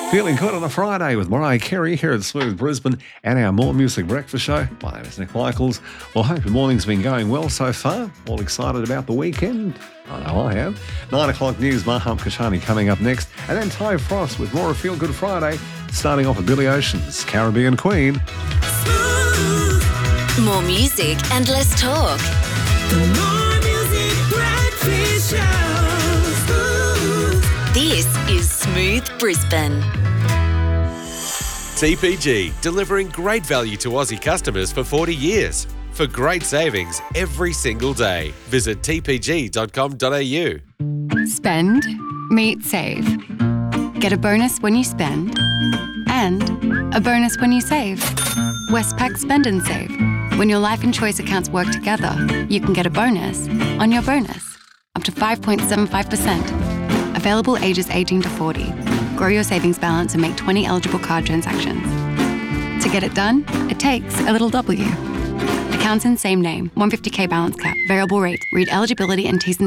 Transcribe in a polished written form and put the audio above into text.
Feeling good on a Friday with Mariah Carey here at Smooth Brisbane and our More Music Breakfast Show. My name is Nick Michaels. Well, hope your morning's been going well so far. All excited about the weekend? I know I am. 9 o'clock news, Maham Kashani coming up next. And then Ty Frost with more of Feel Good Friday, starting off with Billy Ocean's Caribbean Queen. More music and less talk. The More Music Breakfast Show. This is Smooth Brisbane. TPG, delivering great value to Aussie customers for 40 years. For great savings every single day, visit tpg.com.au. Spend, meet, save. Get a bonus when you spend and a bonus when you save. Westpac Spend and Save. When your life and choice accounts work together, you can get a bonus on your bonus, up to 5.75%. Available ages 18 to 40. Grow your savings balance and make 20 eligible card transactions. To get it done, it takes a little W. Accounts in same name, 150k balance cap, variable rate. Read eligibility and T's and